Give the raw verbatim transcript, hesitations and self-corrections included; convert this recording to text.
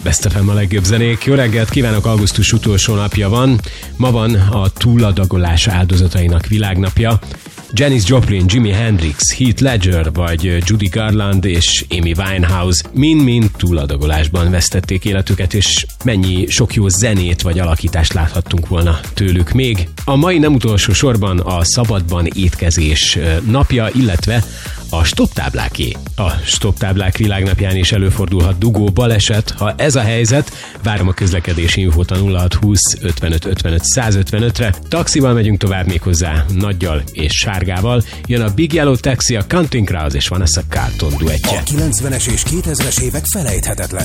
Best ef em a legjobb zenék. Jó reggelt kívánok, augusztus utolsó napja van. Ma van a túladagolás áldozatainak világnapja. Janis Joplin, Jimi Hendrix, Heath Ledger vagy Judy Garland és Amy Winehouse mind-mind túladagolásban vesztették életüket, és mennyi sok jó zenét vagy alakítást láthattunk volna tőlük még. A mai nem utolsó sorban a szabadban étkezés napja, illetve a stoptábláké. A stoptáblák világnapján is előfordulhat dugó, baleset. Ha ez a helyzet, várom a közlekedési infót a nulla hat húsz ötvenöt ötvenöt száz ötvenötre. Taxival megyünk tovább, méghozzá Nagyjal és Sárgával. Jön a Big Yellow Taxi, a Counting Crows és Vanessa Carlton duettje. A kilencvenes és kétezres évek felejthetetlen